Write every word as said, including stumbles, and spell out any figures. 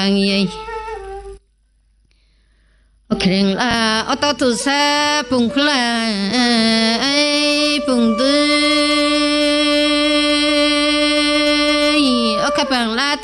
gì ok là ở đó từ xa bùng là ai bùng tư ở các bạn là